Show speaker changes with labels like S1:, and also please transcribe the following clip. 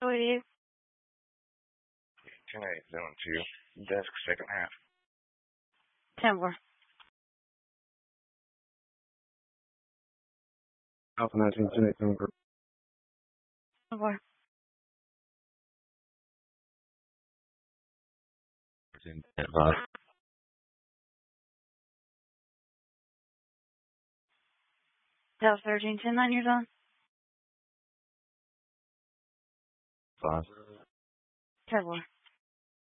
S1: Sweetie.
S2: 10-8, zone 2, desk second half.
S1: 10-4.
S3: Alpha 19, 10-8, zone group.
S1: 10-4.
S3: 10-5.
S1: Delta 13, 10-9, you're done.
S3: 5.
S1: 10-4.